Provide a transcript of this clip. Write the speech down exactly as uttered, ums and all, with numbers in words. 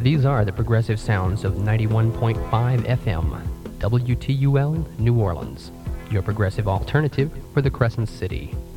These are the progressive sounds of ninety-one point five F M, W T U L, New Orleans, your progressive alternative for the Crescent City.